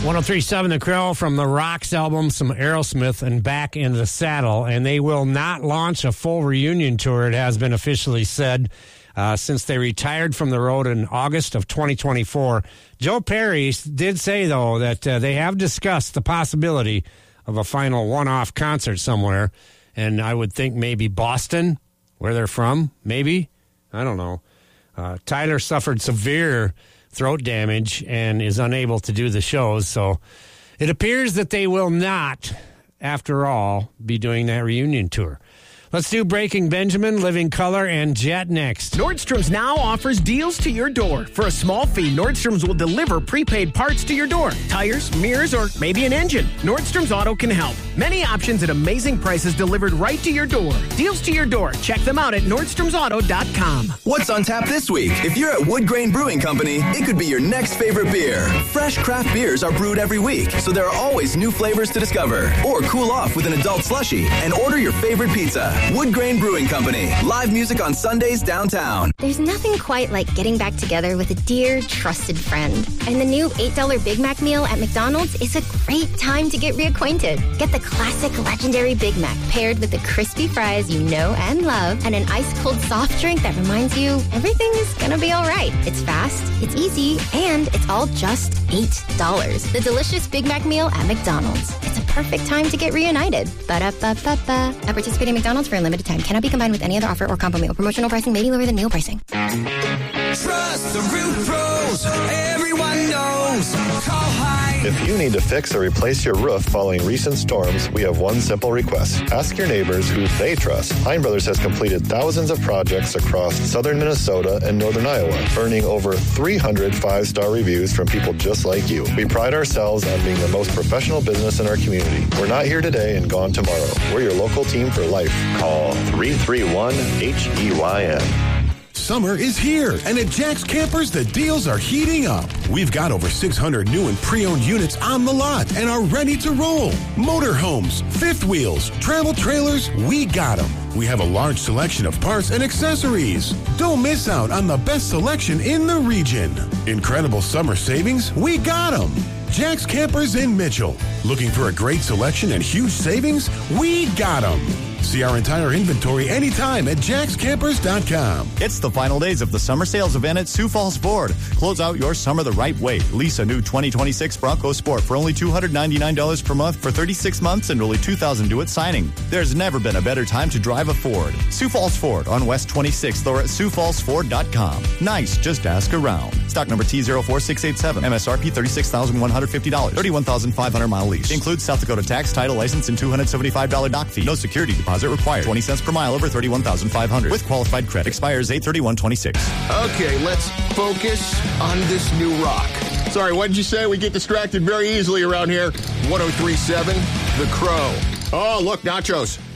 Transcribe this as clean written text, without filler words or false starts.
103.7 The Crow from the Rocks album, some Aerosmith, and Back in the Saddle. And they will not launch a full reunion tour, it has been officially said, since they retired from the road in August of 2024. Joe Perry did say, though, that they have discussed the possibility of a final one-off concert somewhere. And I would think maybe Boston, where they're from, maybe. I don't know. Tyler suffered severe throat damage and is unable to do the shows. So it appears that they will not, after all, be doing that reunion tour. Let's do Breaking Benjamin, Living Color, and Jet next. Nordstrom's now offers deals to your door. For a small fee, Nordstrom's will deliver prepaid parts to your door. Tires, mirrors, or maybe an engine. Nordstrom's Auto can help. Many options at amazing prices delivered right to your door. Deals to your door. Check them out at NordstromsAuto.com. What's on tap this week? If you're at Wood Grain Brewing Company, it could be your next favorite beer. Fresh craft beers are brewed every week, so there are always new flavors to discover. Or cool off with an adult slushie and order your favorite pizza. Wood Grain Brewing Company. Live music on Sundays downtown. There's nothing quite like getting back together with a dear, trusted friend. And the new $8 Big Mac meal at McDonald's is a great time to get reacquainted. Get the classic legendary Big Mac paired with the crispy fries you know and love and an ice-cold soft drink that reminds you everything is gonna be all right. It's fast, it's easy, and it's all just $8. The delicious Big Mac meal at McDonald's. It's a perfect time to get reunited. Ba-da-ba-ba-ba. At participating McDonald's for a limited time. Cannot be combined with any other offer or combo meal. Promotional pricing may be lower than meal pricing. Trust the roof pros. Everyone knows. Call Hine. If you need to fix or replace your roof following recent storms, we have one simple request. Ask your neighbors who they trust. Hine Brothers has completed thousands of projects across southern Minnesota and northern Iowa, earning over 300 five-star reviews from people just like you. We pride ourselves on being the most professional business in our community. We're not here today and gone tomorrow. We're your local team for life. Call 331-HEYN. Summer is here, and at Jack's Campers, the deals are heating up. We've got over 600 new and pre-owned units on the lot and are ready to roll. Motorhomes, fifth wheels, travel trailers, we got them. We have a large selection of parts and accessories. Don't miss out on the best selection in the region. Incredible summer savings, we got them. Jack's Campers in Mitchell. Looking for a great selection and huge savings? We got them. See our entire inventory anytime at jackscampers.com. It's the final days of the summer sales event at Sioux Falls Ford. Close out your summer the right way. Lease a new 2026 Bronco Sport for only $299 per month for 36 months and only $2,000 due at signing. There's never been a better time to drive a Ford. Sioux Falls Ford on West 26th or at SiouxFallsFord.com. Nice, just ask around. Stock number T04687. MSRP $36,150. 31,500 mile lease. Includes South Dakota tax, title, license, and $275 dock fee. No security deposit required. 20 cents per mile over 31,500 with qualified credit. Expires 8/31/26. Okay, let's focus on this new rock. Sorry, what did you say? We get distracted very easily around here. 103.7 The Crow. Oh, look, nachos.